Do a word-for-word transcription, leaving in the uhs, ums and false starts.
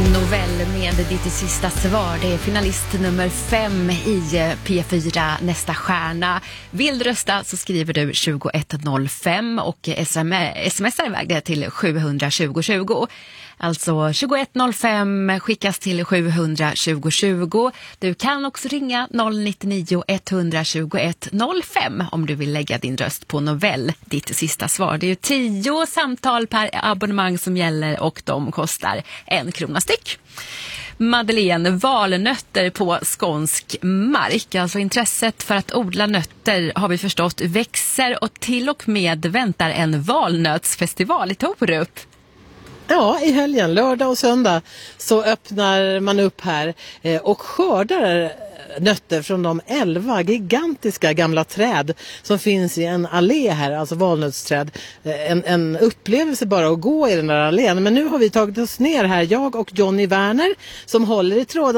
Novell med ditt sista svar. Det är finalist nummer fem i P fyra Nästa stjärna. Vill rösta så skriver du tjugoett noll fem och smsar iväg det till sju tjugo tjugo. Alltså tjugoett noll fem skickas till sju tjugo tjugo. Du kan också ringa noll nio nio ett två ett noll fem om du vill lägga din röst på Novell, ditt sista svar. Det är ju tio samtal per abonnemang som gäller och de kostar en krona styck. Madeleine, valnötter på skånsk mark. Alltså intresset för att odla nötter har vi förstått växer och till och med väntar en valnötsfestival i Torup. Ja, i helgen, lördag och söndag, så öppnar man upp här eh, och skördar nötter från de elva gigantiska gamla träd som finns i en allé här, alltså valnötsträd. Eh, en, en upplevelse bara att gå i den där allén. Men nu har vi tagit oss ner här, jag och Johnny Werner, som håller i tråden.